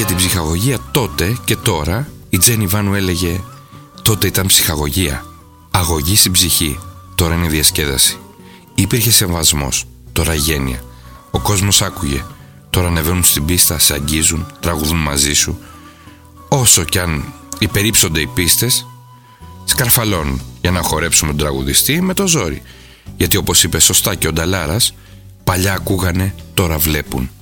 την ψυχαγωγία τότε και τώρα η Τζένι Βάνου έλεγε: τότε ήταν ψυχαγωγία, αγωγή στην ψυχή, τώρα είναι διασκέδαση. Υπήρχε σεβασμός, τώρα γένεια. Ο κόσμος άκουγε, τώρα ανεβαίνουν στην πίστα, σε αγγίζουν, τραγουδούν μαζί σου. Όσο κι αν υπερήψονται οι πίστες, σκαρφαλώνουν για να χορέψουμε τον τραγουδιστή με το ζόρι. Γιατί όπως είπε σωστά και ο Νταλάρας, παλιά ακούγανε, τώρα βλέπουν.